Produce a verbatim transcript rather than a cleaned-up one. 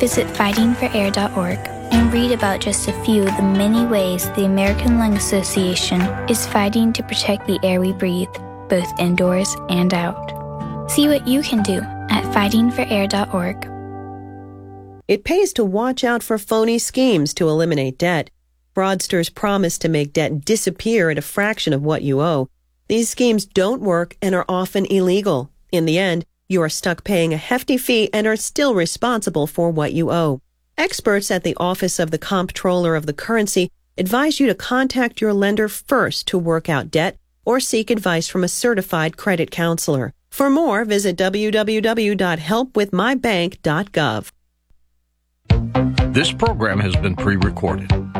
Visit fighting for air dot org and read about just a few of the many ways the American Lung Association is fighting to protect the air we breathe, both indoors and out. See what you can do at fighting for air dot org. It pays to watch out for phony schemes to eliminate debt. Fraudsters promise to make debt disappear at a fraction of what you owe. These schemes don't work and are often illegal. In the end, you are stuck paying a hefty fee and are still responsible for what you owe. Experts at the Office of the Comptroller of the Currency advise you to contact your lender first to work out debt or seek advice from a certified credit counselor. For more, visit w w w dot help with my bank dot gov. This program has been pre-recorded.